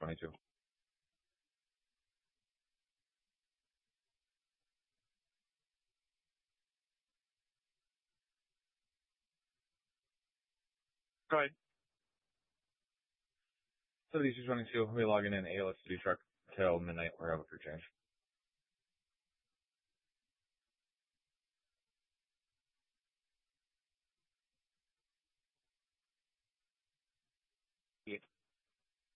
22. Right. 7222, we'll be logging in ALS City truck till midnight. We're out for change.